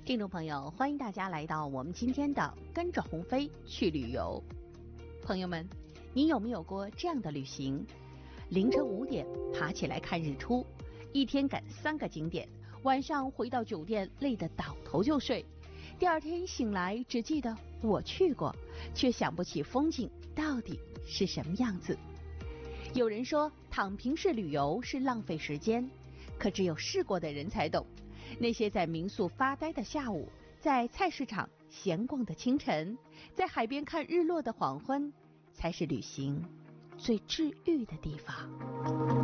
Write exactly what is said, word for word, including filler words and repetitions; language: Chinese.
听众朋友，欢迎大家来到我们今天的跟着鸿飞去旅游。朋友们，你有没有过这样的旅行？凌晨五点爬起来看日出，一天赶三个景点，晚上回到酒店累得倒头就睡，第二天醒来只记得我去过，却想不起风景到底是什么样子。有人说躺平式旅游是浪费时间，可只有试过的人才懂，那些在民宿发呆的下午，在菜市场闲逛的清晨，在海边看日落的黄昏，才是旅行最治愈的地方。